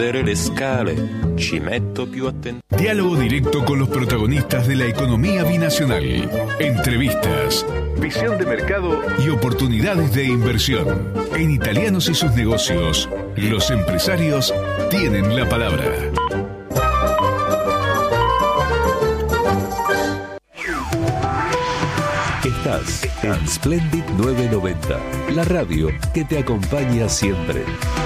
le scale, ci metto più attenzione. Diálogo directo con los protagonistas de la economía binacional. Entrevistas, visión de mercado y oportunidades de inversión. En Italianos y sus negocios, los empresarios tienen la palabra. Estás en Splendid 990, la radio que te acompaña siempre.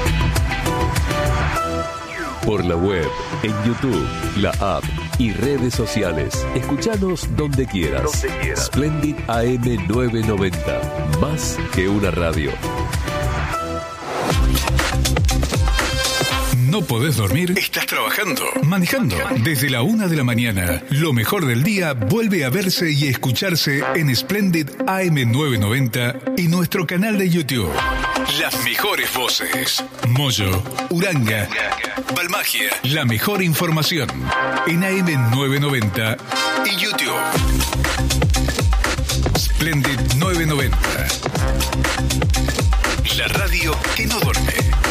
Por la web, en YouTube, la app y redes sociales. Escuchanos donde quieras. Splendid AM 990, más que una radio. ¿No podés dormir? ¿Estás trabajando? ¿Manejando? Desde la 1 de la mañana, lo mejor del día vuelve a verse y escucharse en Splendid AM 990 y nuestro canal de YouTube. Las mejores voces. Moyo, Uranga, Balmagia. La mejor información en AM 990 y YouTube. Splendid 990. La radio que no duerme.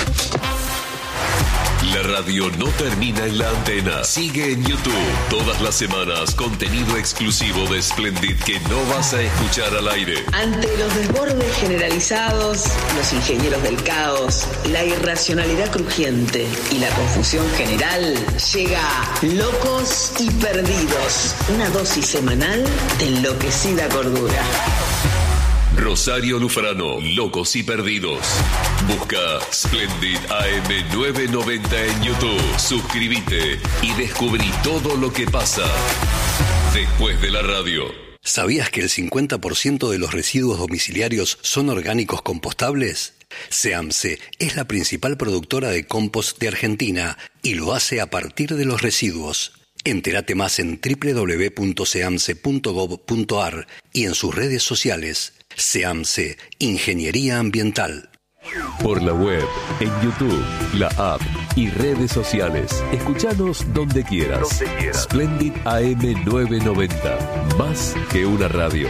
La radio no termina en la antena. Sigue en YouTube. Todas las semanas, contenido exclusivo de Splendid que no vas a escuchar al aire. Ante los desbordes generalizados, los ingenieros del caos, la irracionalidad crujiente y la confusión general, llega Locos y Perdidos. Una dosis semanal de enloquecida cordura. Rosario Lufrano, Locos y Perdidos. Busca Splendid AM 990 en YouTube. Suscríbete y descubrí todo lo que pasa después de la radio. ¿Sabías que el 50% de los residuos domiciliarios son orgánicos compostables? SEAMSE es la principal productora de compost de Argentina y lo hace a partir de los residuos. Entérate más en www.seamse.gov.ar y en sus redes sociales. SEAMSE, Ingeniería Ambiental. Por la web, en YouTube, la app y redes sociales. Escuchanos donde quieras. Splendid AM 990, más que una radio.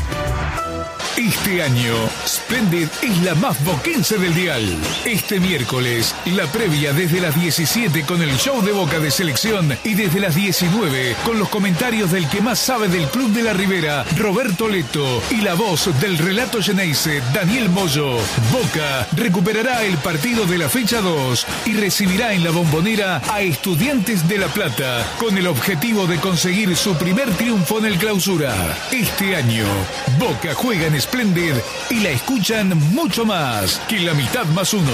Este año, Splendid es la más boquense del dial. Este miércoles, la previa desde las 17 con el show de Boca de selección y desde las 19 con los comentarios del que más sabe del Club de la Ribera, Roberto Leto, y la voz del relato Geneise, Daniel Moyo. Boca recuperará el partido de la fecha 2 y recibirá en la Bombonera a Estudiantes de La Plata con el objetivo de conseguir su primer triunfo en el Clausura. Este año, Boca juega en Splendid y la escuchan mucho más que la mitad más uno.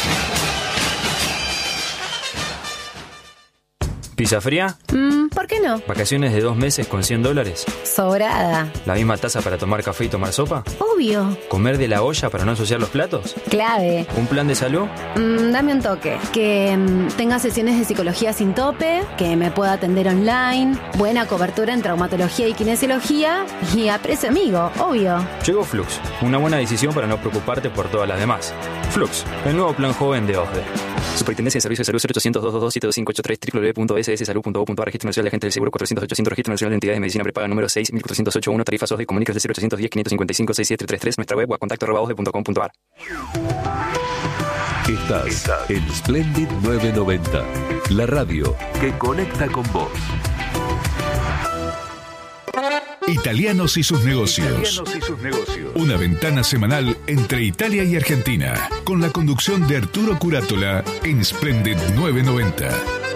¿Pizza fría? ¿Por qué no? ¿Vacaciones de 2 meses con $100? Sobrada. ¿La misma taza para tomar café y tomar sopa? Obvio. ¿Comer de la olla para no ensuciar los platos? Clave. ¿Un plan de salud? Dame un toque. Que tenga sesiones de psicología sin tope, que me pueda atender online, buena cobertura en traumatología y kinesiología y a precio amigo, obvio. Llegó Flux, una buena decisión para no preocuparte por todas las demás. Flux, el nuevo plan joven de OSDE. Superintendencia de Servicios de Salud 0800-222-7583 www.sssalud.gov.ar. Registro Nacional de Agentes del Seguro 400-800. Registro Nacional de Entidades de Medicina Prepaga número 6.408.1. Tarifas OSDE. Comunicas del 0810-555-6733. Nuestra web o a contacto@osde.com.ar. Estás en Splendid 990, la radio que conecta con vos. Italianos y sus negocios. Una ventana semanal entre Italia y Argentina, con la conducción de Arturo Curátola en Splendid 990.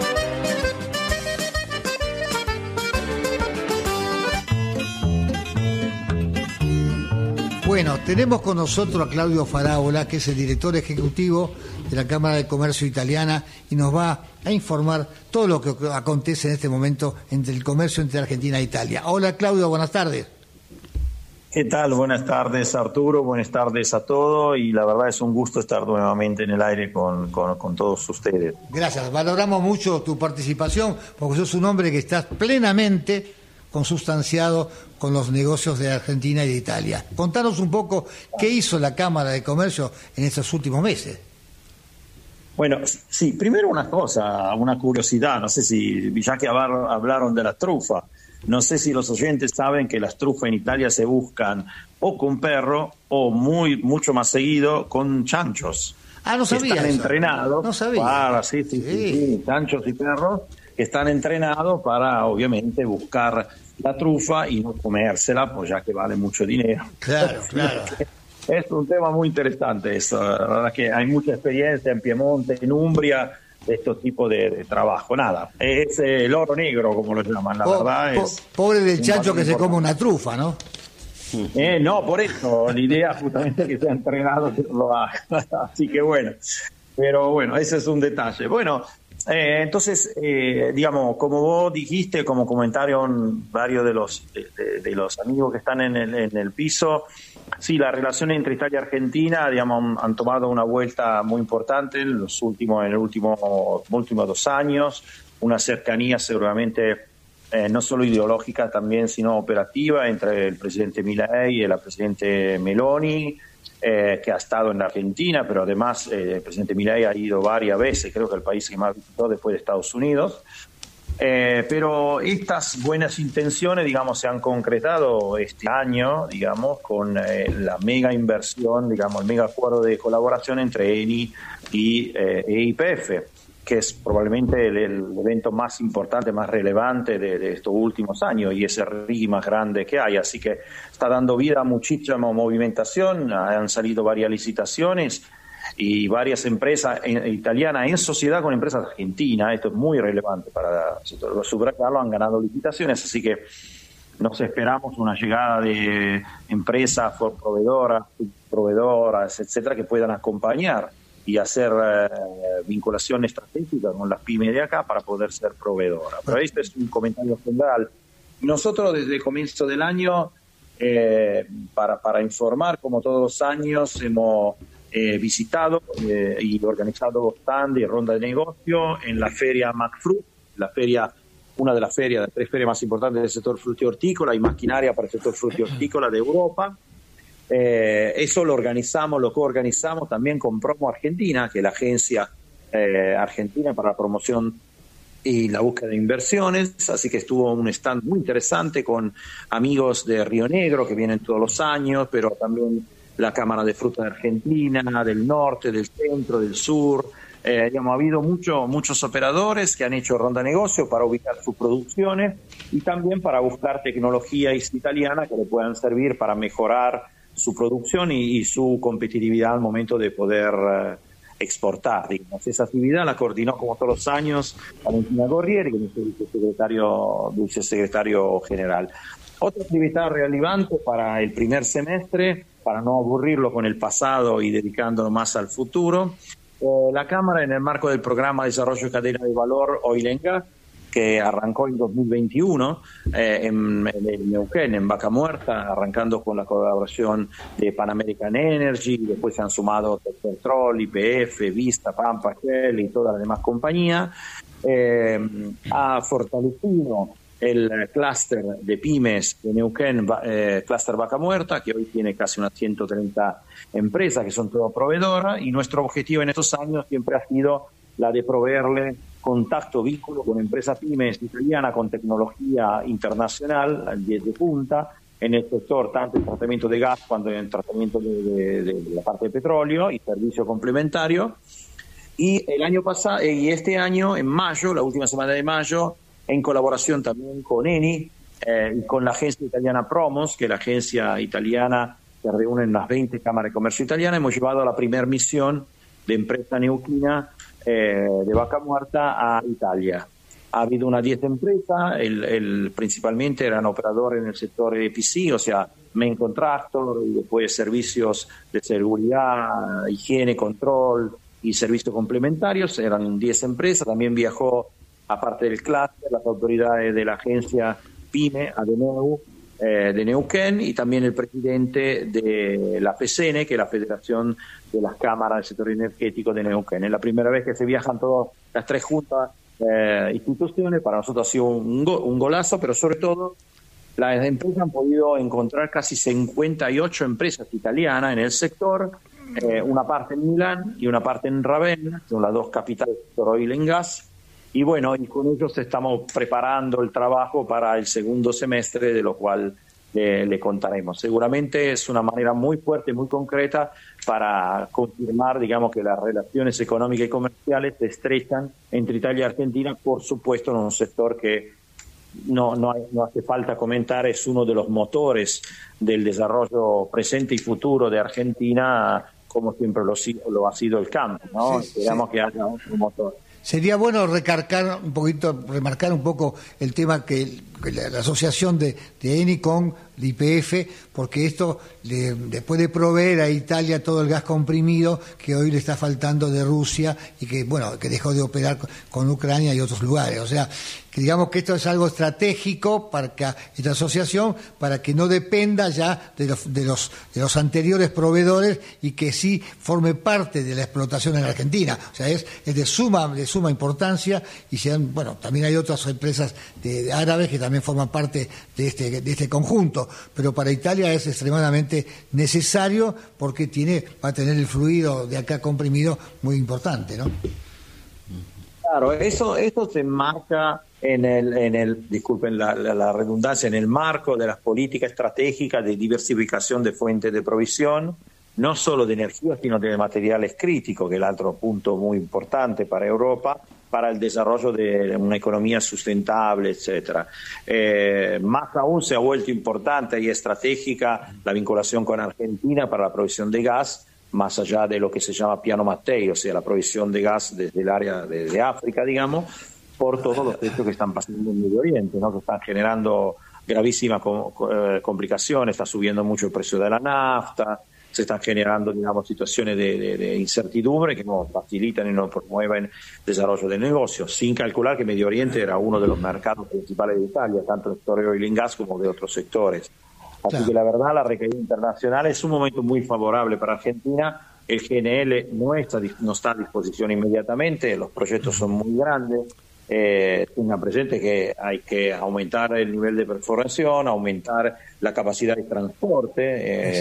Bueno, tenemos con nosotros a Claudio Faraola, que es el director ejecutivo de la Cámara de Comercio Italiana, y nos va a informar todo lo que acontece en este momento entre el comercio entre Argentina e Italia. Hola Claudio, buenas tardes. ¿Qué tal? Buenas tardes Arturo, buenas tardes a todos, y la verdad es un gusto estar nuevamente en el aire con todos ustedes. Gracias, valoramos mucho tu participación, porque sos un hombre que estás plenamente consustanciado con los negocios de Argentina y de Italia. Contanos un poco qué hizo la Cámara de Comercio en estos últimos meses. Bueno, sí, primero una cosa, una curiosidad, no sé si, ya que hablaron de la trufa, no sé si los oyentes saben que las trufas en Italia se buscan o con perro o mucho más seguido con chanchos. no sabía están eso. entrenados No sabía. para, sí, chanchos y perros que están entrenados para, obviamente, buscar la trufa y no comérsela, pues ya que vale mucho dinero. Claro, claro. Es un tema muy interesante eso. La verdad que hay mucha experiencia en Piemonte, en Umbria, de estos tipos de trabajo. Nada, es el oro negro, como lo llaman, la verdad. Pobre del chancho que se come una trufa, ¿no? No, por eso, la idea justamente es que sea entrenado que lo haga. Así que bueno, pero bueno, ese es un detalle. Bueno, entonces, digamos, como vos dijiste, como comentaron varios de los amigos que están en el piso, sí, la relación entre Italia y Argentina, digamos, han tomado una vuelta muy importante en los últimos 2 años, una cercanía seguramente no solo ideológica también, sino operativa entre el presidente Milei y la presidente Meloni, que ha estado en la Argentina, pero además el presidente Milei ha ido varias veces, creo que el país que más visitó después de Estados Unidos. Pero estas buenas intenciones, digamos, se han concretado este año, digamos, con la mega inversión, digamos, el mega acuerdo de colaboración entre Eni y YPF, que es probablemente el evento más importante, más relevante de estos últimos años y ese RIGI más grande que hay. Así que está dando vida a muchísima movimentación, han salido varias licitaciones y varias empresas italianas en sociedad con empresas argentinas. Esto es muy relevante para subrayarlo, han ganado licitaciones, así que nos esperamos una llegada de empresas proveedoras, etcétera, que puedan acompañar y hacer vinculación estratégica con las pymes de acá para poder ser proveedoras. Pero este es un comentario general. Nosotros desde el comienzo del año, para informar, como todos los años, hemos visitado y organizado stand y ronda de negocio en la feria McFruit, una de las 3 ferias más importantes del sector frutihortícola y maquinaria para el sector frutihortícola de Europa. Eso lo coorganizamos también con Promo Argentina, que es la agencia argentina para la promoción y la búsqueda de inversiones, así que estuvo un stand muy interesante con amigos de Río Negro que vienen todos los años, pero también la Cámara de Fruta de Argentina, del norte, del centro, del sur. Ha habido muchos operadores que han hecho ronda de negocio para ubicar sus producciones y también para buscar tecnologías italianas que le puedan servir para mejorar su producción y su competitividad al momento de poder exportar. Digamos. Esa actividad la coordinó como todos los años Valentina Gorrieri, que es el vicesecretario general. Otra actividad relevante para el primer semestre, para no aburrirlo con el pasado y dedicándolo más al futuro, la Cámara, en el marco del programa de desarrollo de cadena de valor Oil and Gas, que arrancó en 2021 en Neuquén, en Vaca Muerta, arrancando con la colaboración de Pan American Energy, después se han sumado Petrol, YPF, Vista, Pampa, Shell y todas las demás compañías. Ha fortalecido el clúster de pymes de Neuquén, clúster Vaca Muerta, que hoy tiene casi unas 130 empresas que son todas proveedoras, y nuestro objetivo en estos años siempre ha sido la de proveerle contacto, vínculo con empresas pymes italianas con tecnología internacional de punta en el sector, tanto en tratamiento de gas cuanto en tratamiento de la parte de petróleo y servicio complementario. Y el año pasado, y este año, en mayo, la última semana de mayo, en colaboración también con Eni y con la agencia italiana Promos, que es la agencia italiana que reúne las 20 cámaras de comercio italianas, hemos llevado a la primera misión de empresa neuquina de Vaca Muerta a Italia. Ha habido unas 10 empresas, principalmente eran operadores en el sector EPC, o sea, main contractor, y después servicios de seguridad, higiene, control y servicios complementarios, eran 10 empresas. También viajó, aparte del clúster, las autoridades de la agencia PYME, ADNEU, de Neuquén, y también el presidente de la FECENE, que es la Federación de las Cámaras del Sector Energético de Neuquén. Es la primera vez que se viajan todas las 3 juntas instituciones. Para nosotros ha sido un golazo, pero sobre todo las empresas han podido encontrar casi 58 empresas italianas en el sector, una parte en Milán y una parte en Ravenna, que son las 2 capitales del sector oil and gas. Y bueno, y con ellos estamos preparando el trabajo para el segundo semestre, de lo cual le contaremos. Seguramente es una manera muy fuerte, muy concreta para confirmar, digamos, que las relaciones económicas y comerciales se estrechan entre Italia y Argentina, por supuesto en un sector que no hace falta comentar, es uno de los motores del desarrollo presente y futuro de Argentina, como siempre lo ha sido el campo, ¿no? Esperamos que haya otro motor. Sería bueno remarcar un poco el tema que la asociación de ENI con el YPF, porque esto le puede proveer a Italia todo el gas comprimido que hoy le está faltando de Rusia y que dejó de operar con Ucrania y otros lugares. O sea, que digamos que esto es algo estratégico para que esta asociación, para que no dependa ya de los anteriores proveedores y que sí forme parte de la explotación en Argentina. O sea, es de suma importancia, y también hay otras empresas de árabes que también forman parte de este conjunto, pero para Italia es extremadamente necesario porque va a tener el fluido de acá comprimido muy importante, ¿no? Claro, eso se enmarca disculpen la redundancia, en el marco de las políticas estratégicas de diversificación de fuentes de provisión, no solo de energía, sino de materiales críticos, que es el otro punto muy importante para Europa, para el desarrollo de una economía sustentable, etcétera. Más aún se ha vuelto importante y estratégica la vinculación con Argentina para la provisión de gas, más allá de lo que se llama Piano Mattei, o sea, la provisión de gas desde el área de África, digamos, por todos los hechos que están pasando en Medio Oriente, ¿no? Que están generando gravísimas complicaciones, está subiendo mucho el precio de la nafta, se están generando, digamos, situaciones de incertidumbre que no facilitan y no promueven el desarrollo de negocios, sin calcular que Medio Oriente era uno de los mercados principales de Italia, tanto del sector oil and gas como de otros sectores. Así que la verdad, la recaída internacional es un momento muy favorable para Argentina. El GNL no está a disposición inmediatamente, los proyectos son muy grandes. Tenga presente que hay que aumentar el nivel de perforación, aumentar la capacidad de transporte,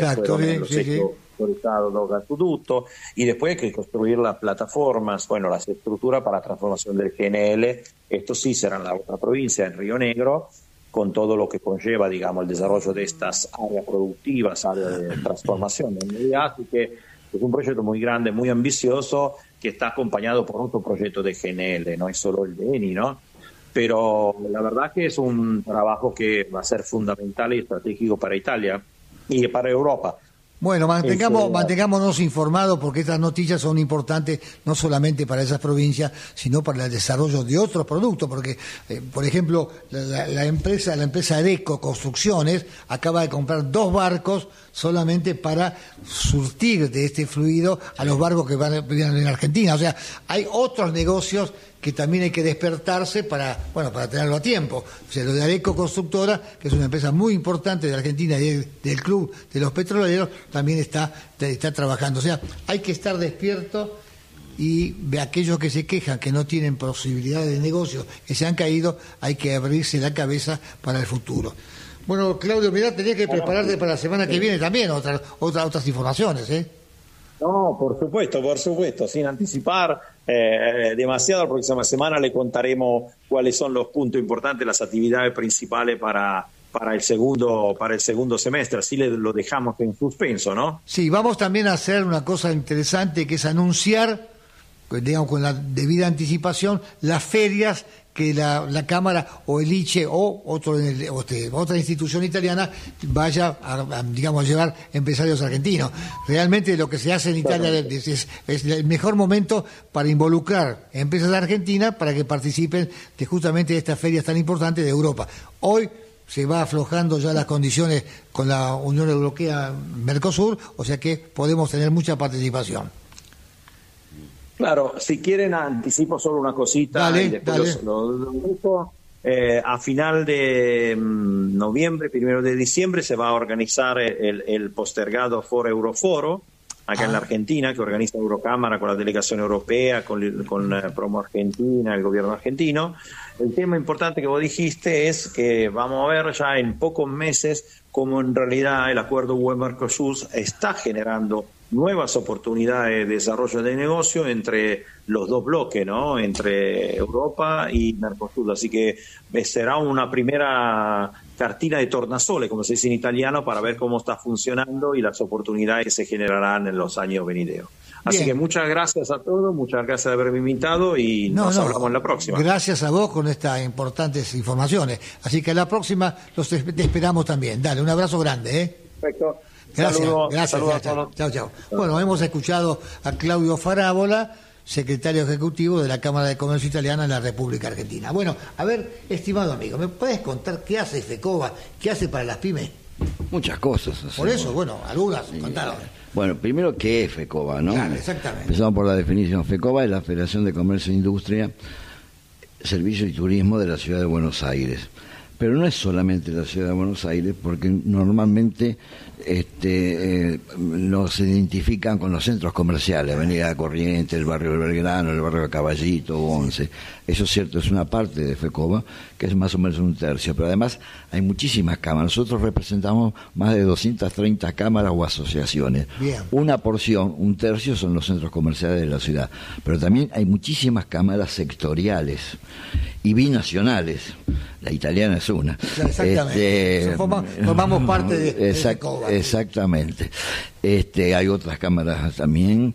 los gasoductos, y después hay que construir las plataformas, las estructuras para la transformación del GNL. Esto sí será en la otra provincia, en Río Negro, con todo lo que conlleva, digamos, el desarrollo de estas áreas productivas, áreas de transformación. Así que es un proyecto muy grande, muy ambicioso, que está acompañado por otro proyecto de GNL, no es solo el de ENI, ¿no? Pero la verdad que es un trabajo que va a ser fundamental y estratégico para Italia y para Europa. Bueno, mantengámonos informados, porque estas noticias son importantes no solamente para esas provincias, sino para el desarrollo de otros productos, porque, por ejemplo, la empresa Areco Construcciones acaba de comprar 2 barcos solamente para surtir de este fluido a los barcos que vienen en Argentina. O sea, hay otros negocios que también hay que despertarse para tenerlo a tiempo. O sea, lo de Areco Constructora, que es una empresa muy importante de Argentina y del Club de los Petroleros, también está trabajando. O sea, hay que estar despierto, y de aquellos que se quejan que no tienen posibilidades de negocio, que se han caído, hay que abrirse la cabeza para el futuro. Bueno, Claudio, mirá, tenés que prepararte para la semana que viene también otras informaciones, ¿eh? No, por supuesto, sin anticipar demasiado. La próxima semana le contaremos cuáles son los puntos importantes, las actividades principales para el segundo semestre. Así lo dejamos en suspenso, ¿no? Sí, vamos también a hacer una cosa interesante, que es anunciar, digamos, con la debida anticipación, las ferias que la Cámara o el ICE o otra institución italiana vaya a llevar empresarios argentinos. Realmente lo que se hace en Italia es el mejor momento para involucrar empresas argentinas para que participen de justamente estas ferias tan importantes de Europa. Hoy se va aflojando ya las condiciones con la Unión Europea, Mercosur, o sea que podemos tener mucha participación. Claro, si quieren anticipo solo una cosita. Dale, y después lo dejo. A final de noviembre, 1 de diciembre, se va a organizar el postergado Foro Euroforo, acá en la Argentina, que organiza Eurocámara con la delegación europea, con Promo Argentina, el gobierno argentino. El tema importante que vos dijiste es que vamos a ver ya en pocos meses cómo en realidad el acuerdo UE-Mercosur está generando nuevas oportunidades de desarrollo de negocio entre los dos bloques, ¿no? Entre Europa y Mercosur. Así que será una primera cartina de tornasole, como se dice en italiano, para ver cómo está funcionando y las oportunidades que se generarán en los años venideros. Así que muchas gracias a todos, muchas gracias de haberme invitado y nos hablamos en la próxima. Gracias a vos con estas importantes informaciones. Así que a la próxima te esperamos también. Dale, un abrazo grande, ¿eh? Perfecto. Gracias. Chao. Bueno, hemos escuchado a Claudio Farabola, secretario ejecutivo de la Cámara de Comercio Italiana en la República Argentina. Bueno, a ver, estimado amigo, ¿me puedes contar qué hace FECOBA, qué hace para las pymes? Muchas cosas. Por eso, bueno, algunas, contaron. Bueno, primero, ¿qué es FECOBA, no? Claro, exactamente. Empezamos por la definición. FECOBA es la Federación de Comercio e Industria, Servicio y Turismo de la Ciudad de Buenos Aires. Pero no es solamente la Ciudad de Buenos Aires, porque normalmente nos identifican con los centros comerciales, Avenida Corrientes, el barrio del Belgrano, el barrio de Caballito, Once. Eso es cierto, es una parte de FECOBA, que es más o menos un tercio, pero además hay muchísimas cámaras. Nosotros representamos más de 230 cámaras o asociaciones. Bien. Una porción, un tercio, son los centros comerciales de la ciudad, pero también hay muchísimas cámaras sectoriales y binacionales. La italiana es una. Exactamente. Formamos parte de FECOBA. Exactamente. Hay otras cámaras también.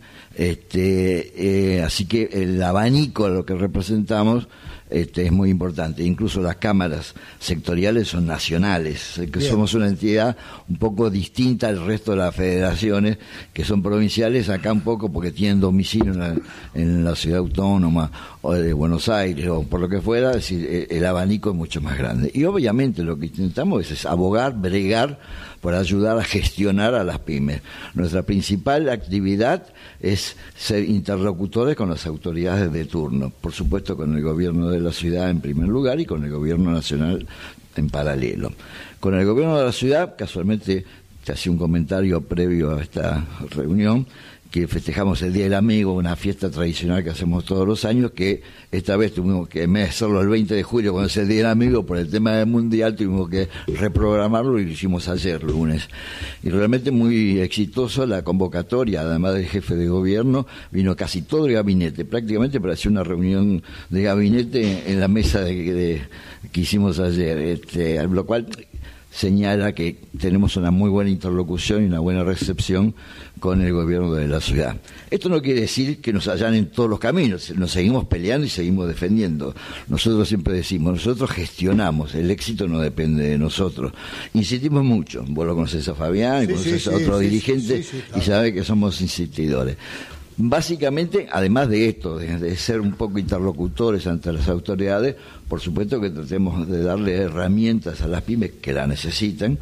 Así que el abanico a lo que representamos es muy importante. Incluso las cámaras sectoriales son nacionales, que somos una entidad un poco distinta al resto de las federaciones que son provinciales, acá un poco porque tienen domicilio en la ciudad autónoma o de Buenos Aires o por lo que fuera, es decir, el abanico es mucho más grande. Y obviamente lo que intentamos es abogar, bregar por ayudar a gestionar a las pymes. Nuestra principal actividad es ser interlocutores con las autoridades de turno, por supuesto con el gobierno de la ciudad en primer lugar y con el gobierno nacional en paralelo. Con el gobierno de la ciudad, casualmente te hacía un comentario previo a esta reunión, que festejamos el Día del Amigo, una fiesta tradicional que hacemos todos los años, que esta vez tuvimos que hacerlo el 20 de julio, cuando es el Día del Amigo, por el tema del Mundial, tuvimos que reprogramarlo y lo hicimos ayer, lunes. Y realmente muy exitoso la convocatoria, además del jefe de gobierno, vino casi todo el gabinete, prácticamente para hacer una reunión de gabinete en la mesa que hicimos ayer, lo cual señala que tenemos una muy buena interlocución y una buena recepción con el gobierno de la ciudad. Esto no quiere decir que nos allanen todos los caminos, nos seguimos peleando y seguimos defendiendo. Nosotros siempre decimos, nosotros gestionamos, el éxito no depende de nosotros. Insistimos mucho, vos lo conocés a Fabián, conocés a otros dirigentes y sabés que somos insistidores. Básicamente, además de esto, de ser un poco interlocutores ante las autoridades, por supuesto que tratemos de darle herramientas a las pymes que la necesitan,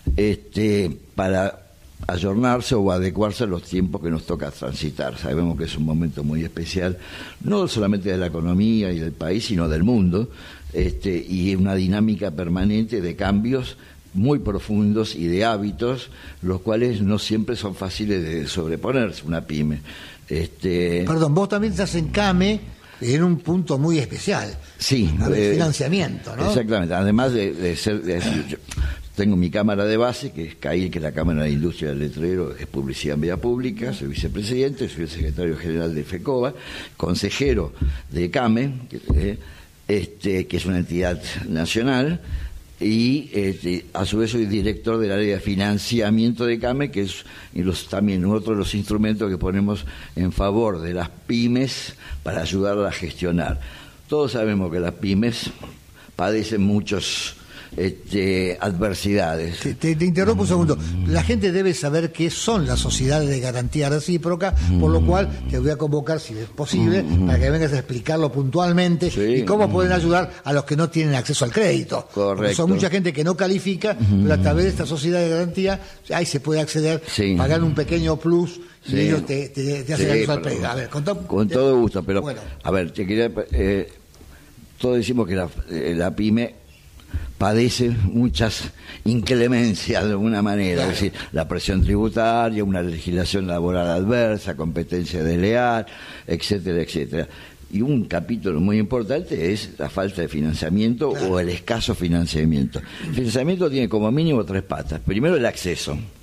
para ayornarse o adecuarse a los tiempos que nos toca transitar. Sabemos que es un momento muy especial, no solamente de la economía y del país, sino del mundo, y una dinámica permanente de cambios muy profundos y de hábitos, los cuales no siempre son fáciles de sobreponerse una pyme. Perdón, vos también estás en CAME en un punto muy especial. Sí. Financiamiento, ¿no? Exactamente. Además de ser... yo tengo mi cámara de base, que es CAI, que es la Cámara de Industria del Letrero, es Publicidad en Vía Pública, soy vicepresidente, soy el secretario general de FECOBA, consejero de CAME, que es una entidad nacional, y a su vez soy director del área de financiamiento de CAME, que es también otro de los instrumentos que ponemos en favor de las pymes para ayudarlas a gestionar. Todos sabemos que las pymes padecen muchos adversidades. Te interrumpo un segundo. La gente debe saber qué son las sociedades de garantía recíproca, por lo cual te voy a convocar, si es posible, para que vengas a explicarlo puntualmente y cómo pueden ayudar a los que no tienen acceso al crédito. Correcto. Porque son mucha gente que no califica, pero a través de esta sociedad de garantía ahí se puede acceder, pagar un pequeño plus y ellos te hacen acceso al crédito. A ver, con todo gusto, pero bueno. A ver, te quería todos decimos que la pyme padece muchas inclemencias de alguna manera, es decir, la presión tributaria, una legislación laboral adversa, competencia desleal, etcétera, etcétera. Y un capítulo muy importante es la falta de financiamiento o el escaso financiamiento. El financiamiento tiene como mínimo 3 patas. Primero, el acceso.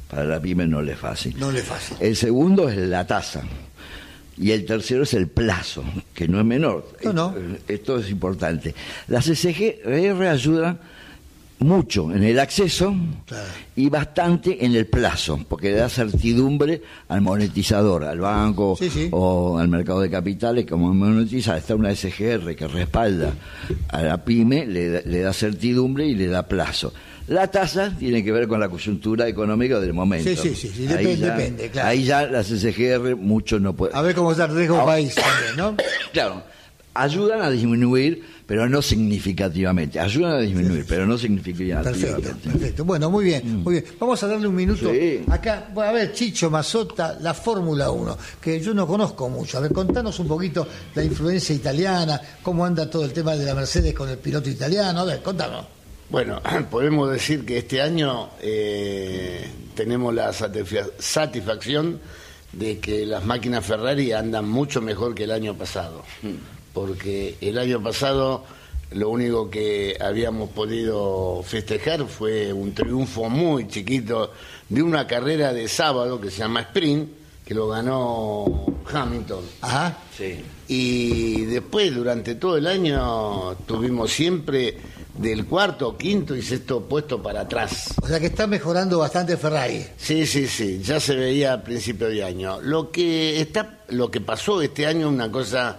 Para la pyme no le es fácil. No le es fácil. El segundo es la tasa. Y el tercero es el plazo, que no es menor. No. Esto es importante. Las CCGR ayudan mucho en el acceso, claro, y bastante en el plazo, porque le da certidumbre al monetizador, al banco, sí, o al mercado de capitales. Como monetiza, está una SGR que respalda a la pyme, le da certidumbre y le da plazo. La tasa tiene que ver con la coyuntura económica del momento. Sí, depende, claro. Ahí ya las SGR mucho no pueden. A ver cómo está el riesgo país también, ¿no? Claro, ayudan a disminuir, pero no significativamente. Ayudan a disminuir, pero no significativamente. Perfecto. Bueno, muy bien, muy bien. Vamos a darle un minuto acá. Bueno, a ver, Chicho Mazzotta, la Fórmula 1, que yo no conozco mucho. A ver, contanos un poquito la influencia italiana, cómo anda todo el tema de la Mercedes con el piloto italiano. A ver, contanos. Bueno, podemos decir que este año tenemos la satisfacción de que las máquinas Ferrari andan mucho mejor que el año pasado, porque el año pasado lo único que habíamos podido festejar fue un triunfo muy chiquito de una carrera de sábado que se llama Sprint, que lo ganó Hamilton. Ajá. Sí. Y después, durante todo el año, tuvimos siempre del cuarto, quinto y sexto puesto para atrás. O sea que está mejorando bastante Ferrari. Sí, ya se veía a principio de año. Lo que pasó este año es una cosa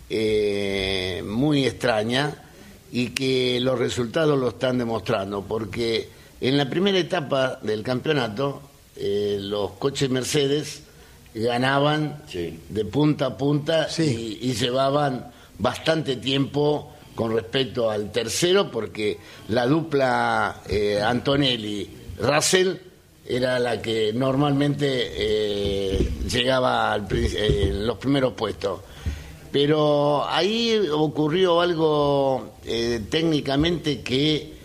muy extraña y que los resultados lo están demostrando, porque en la primera etapa del campeonato los coches Mercedes ganaban de punta a punta y llevaban bastante tiempo con respecto al tercero, porque la dupla Antonelli-Russell era la que normalmente llegaba a los primeros puestos. Pero ahí ocurrió algo técnicamente que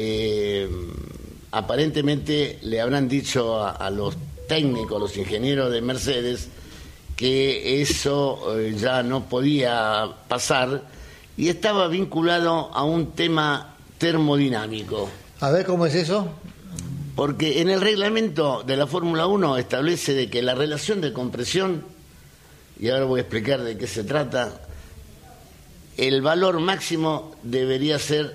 aparentemente le habrán dicho a los técnicos, a los ingenieros de Mercedes, que eso ya no podía pasar, y estaba vinculado a un tema termodinámico. A ver, ¿cómo es eso? Porque en el reglamento de la Fórmula 1 establece de que la relación de compresión, y ahora voy a explicar de qué se trata, el valor máximo debería ser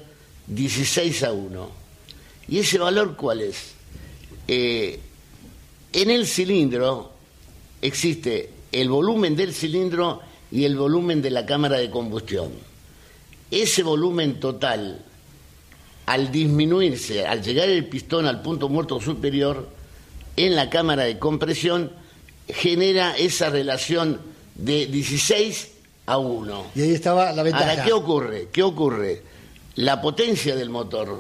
16:1. ¿Y ese valor cuál es? En el cilindro existe el volumen del cilindro y el volumen de la cámara de combustión. Ese volumen total, al disminuirse, al llegar el pistón al punto muerto superior en la cámara de compresión, genera esa relación de 16:1. Y ahí estaba la ventaja. Ahora, ¿qué ocurre? La potencia del motor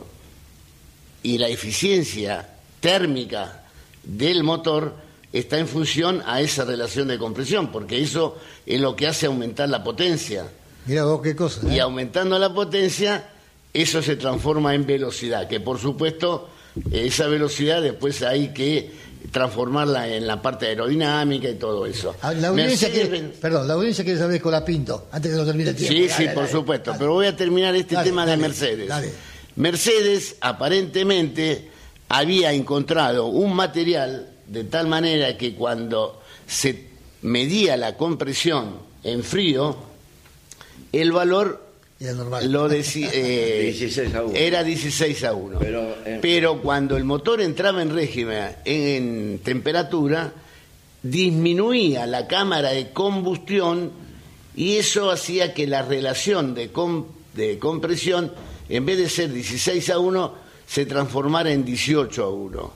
y la eficiencia térmica del motor está en función a esa relación de compresión, porque eso es lo que hace aumentar la potencia. Mira vos qué cosa. Y aumentando la potencia, eso se transforma en velocidad, que por supuesto esa velocidad después hay que transformarla en la parte aerodinámica y todo eso. La audiencia quiere saber con la Pinto, antes que no termine el tiempo. Sí, por supuesto, pero voy a terminar tema de Mercedes. Dale. Mercedes aparentemente había encontrado un material de tal manera que cuando se medía la compresión en frío, el valor lo decía, 16:1. Era 16:1. Pero cuando el motor entraba en régimen en temperatura, disminuía la cámara de combustión y eso hacía que la relación de compresión, en vez de ser 16:1, se transformara en 18:1.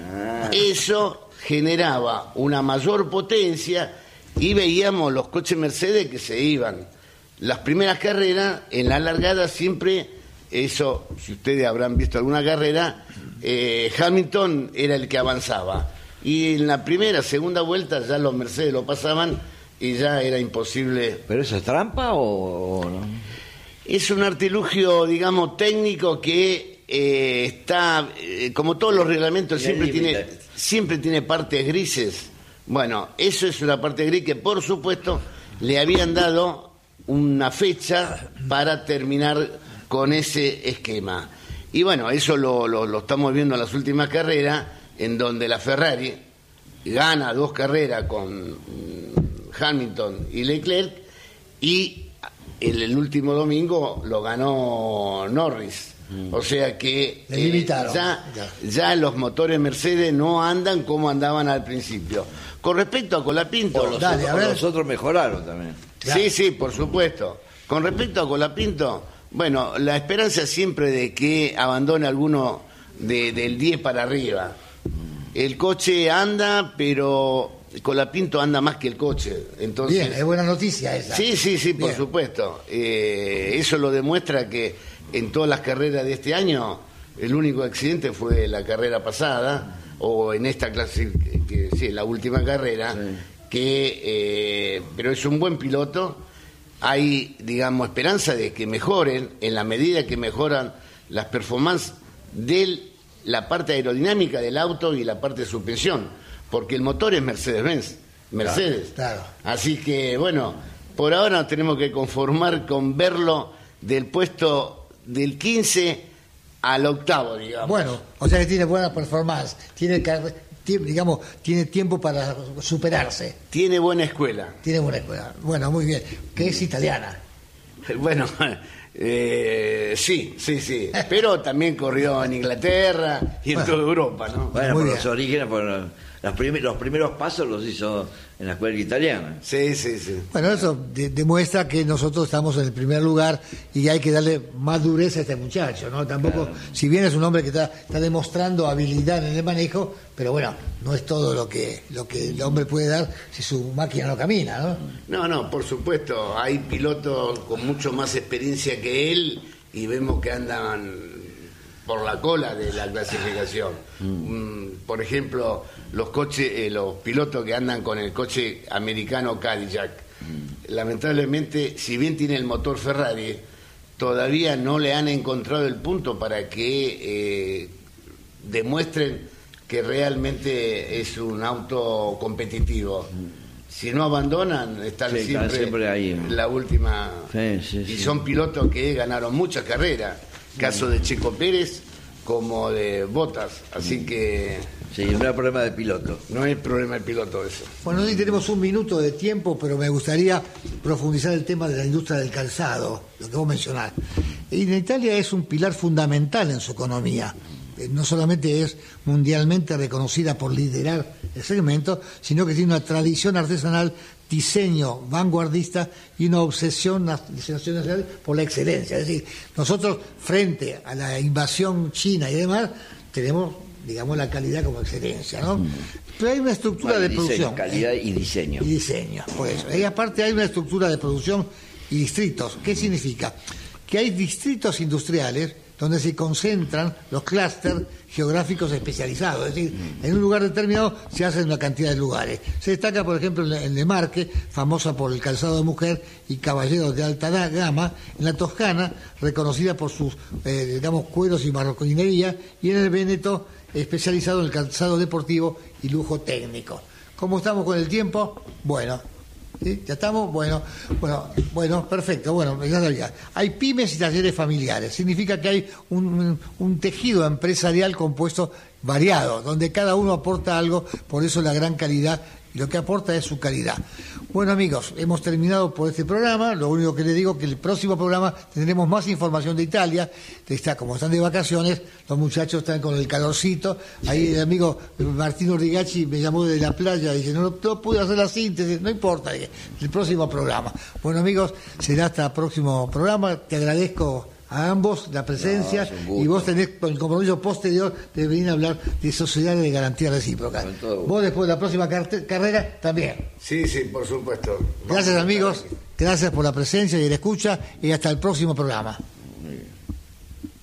Eso generaba una mayor potencia y veíamos los coches Mercedes que se iban. Las primeras carreras, en la largada siempre, eso, si ustedes habrán visto alguna carrera, Hamilton era el que avanzaba. Y en la primera, segunda vuelta ya los Mercedes lo pasaban y ya era imposible. ¿Pero eso es trampa o no? Es un artilugio, digamos, técnico que está, como todos los reglamentos, siempre tiene partes grises. Bueno, eso es una parte gris que, por supuesto, le habían dado una fecha para terminar con ese esquema. Y bueno, eso lo estamos viendo en las últimas carreras, en donde la Ferrari gana 2 carreras con Hamilton y Leclerc, y el último domingo lo ganó Norris. O sea que ya los motores Mercedes no andan como andaban al principio. Con respecto a Colapinto, los otros mejoraron también. Sí, por supuesto. Con respecto a Colapinto, bueno, la esperanza siempre de que abandone alguno del 10 para arriba. El coche anda, pero Colapinto anda más que el coche. Entonces, bien, es buena noticia esa. Sí, por supuesto. Eso lo demuestra que en todas las carreras de este año, el único accidente fue la carrera pasada, o en esta clase, la última carrera, pero es un buen piloto. Hay, digamos, esperanza de que mejoren en la medida que mejoran las performances de la parte aerodinámica del auto y la parte de suspensión, porque el motor es Mercedes-Benz, Claro. Así que, bueno, por ahora nos tenemos que conformar con verlo del puesto del 15 al 8º, digamos. Bueno, o sea que tiene buena performance, tiene tiempo para superarse. Tiene buena escuela. Bueno, muy bien. Que es italiana. Bueno, sí. Pero también corrió en Inglaterra y en toda Europa, ¿no? Bueno, por los orígenes, los primeros pasos los hizo en la escuela italiana. Sí. Bueno, eso demuestra que nosotros estamos en el primer lugar y hay que darle más dureza a este muchacho, ¿no? Tampoco, si bien es un hombre que está demostrando habilidad en el manejo, pero bueno, no es todo lo que el hombre puede dar si su máquina no camina, ¿no? No, por supuesto, hay pilotos con mucho más experiencia que él y vemos que andan por la cola de la clasificación. Por ejemplo, los pilotos que andan con el coche americano Cadillac, lamentablemente, si bien tiene el motor Ferrari, todavía no le han encontrado el punto para que demuestren que realmente es un auto competitivo. Si no abandonan, están siempre ahí en la última. Y son pilotos que ganaron muchas carreras. Caso de Checo Pérez como de Bottas, así que... Sí, no es problema de piloto. No es problema de piloto eso. Bueno, hoy tenemos un minuto de tiempo, pero me gustaría profundizar el tema de la industria del calzado, lo que vos mencionás. En Italia es un pilar fundamental en su economía. No solamente es mundialmente reconocida por liderar el segmento, sino que tiene una tradición artesanal, diseño vanguardista y una obsesión nacional por la excelencia. Es decir, nosotros, frente a la invasión china y demás, tenemos, digamos, la calidad como excelencia, ¿no? Pero hay una estructura de producción. Calidad y diseño. Y diseño, por eso. Y aparte hay una estructura de producción y distritos. ¿Qué significa? Que hay distritos industriales donde se concentran los clústeres geográficos especializados, es decir, en un lugar determinado se hacen una cantidad de lugares. Se destaca, por ejemplo, en Le Marche, famosa por el calzado de mujer y caballeros de alta gama, en la Toscana, reconocida por sus, cueros y marroquinería, y en el Véneto, especializado en el calzado deportivo y lujo técnico. ¿Cómo estamos con el tiempo? Bueno. ¿Sí? ¿Ya estamos? Bueno, perfecto. Bueno, ya sabía. Hay pymes y talleres familiares. Significa que hay un tejido empresarial compuesto variado, donde cada uno aporta algo, por eso la gran calidad, y lo que aporta es su calidad. Bueno, amigos, hemos terminado por este programa. Lo único que les digo es que el próximo programa tendremos más información de Italia. Como están de vacaciones, los muchachos están con el calorcito. Ahí el amigo Martino Rigacci me llamó de la playa y dice, no pude hacer la síntesis, no importa, el próximo programa. Bueno, amigos, será hasta el próximo programa. Te agradezco a ambos la presencia, y vos tenés el compromiso posterior de venir a hablar de sociedades de garantía recíproca. Vos después de la próxima carrera también. Sí, por supuesto. Gracias, amigos, gracias por la presencia y la escucha, y hasta el próximo programa. Muy bien.